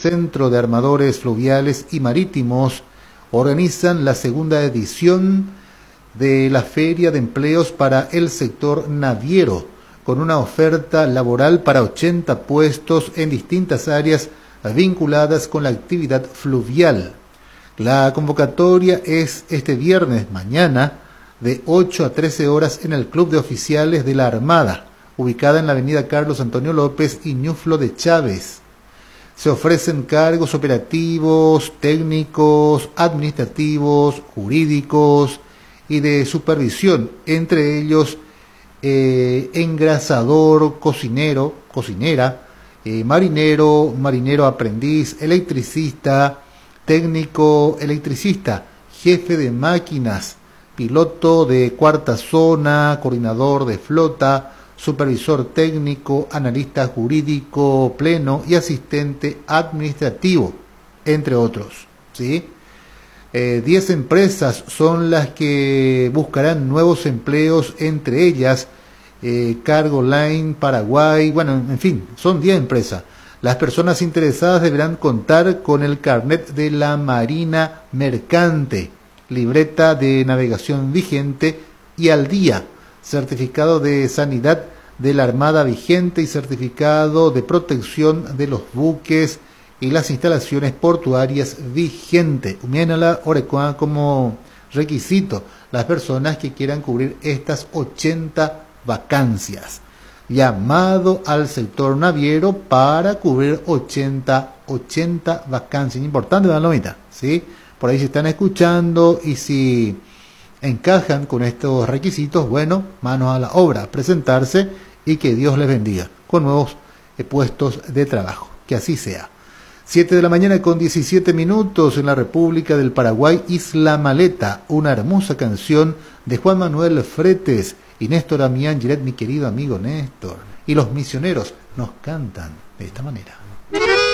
Centro de Armadores Fluviales y Marítimos organizan la segunda edición de la Feria de Empleos para el sector naviero, con una oferta laboral para 80 puestos en distintas áreas vinculadas con la actividad fluvial. La convocatoria es este viernes, mañana, de 8 a 13 horas en el Club de Oficiales de la Armada, ubicada en la avenida Carlos Antonio López y Ñuflo de Chávez. Se ofrecen cargos operativos, técnicos, administrativos, jurídicos y de supervisión, entre ellos engrasador, cocinero, cocinera, marinero, marinero aprendiz, electricista, técnico electricista, jefe de máquinas, piloto de cuarta zona, coordinador de flota, supervisor técnico, analista jurídico pleno y asistente administrativo, entre otros, ¿sí? 10 empresas son las que buscarán nuevos empleos, entre ellas Cargo Line, Paraguay, bueno, en fin, son 10 empresas. Las personas interesadas deberán contar con el carnet de la Marina Mercante, libreta de navegación vigente y al día, certificado de sanidad de la Armada vigente y certificado de protección de los buques y las instalaciones portuarias vigente. Umiénala Orecuá como requisito las personas que quieran cubrir estas 80 vacancias. Llamado al sector naviero para cubrir 80 vacancias. Importante, ¿verdad, Lomita? ¿Sí? Por ahí se están escuchando y si encajan con estos requisitos, bueno, manos a la obra, presentarse y que Dios les bendiga con nuevos puestos de trabajo. Que así sea. 7 de la mañana con 17 minutos en la República del Paraguay, Isla Maleta, una hermosa canción de Juan Manuel Fretes y Néstor Damián Giret, mi querido amigo Néstor. Y los misioneros nos cantan de esta manera.